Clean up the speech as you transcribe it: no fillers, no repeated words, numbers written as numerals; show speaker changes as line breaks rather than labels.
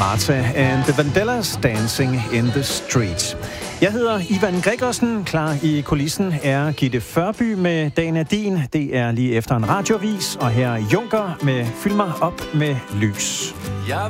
Martha and the Vandellas, Dancing in the Street. Jeg hedder Ivan Gregersen. Klar i kulissen er Gitte Førby med Dagen er din. Det er lige efter en radiovis, og her er Junker med Fyld mig op med lys.
Jeg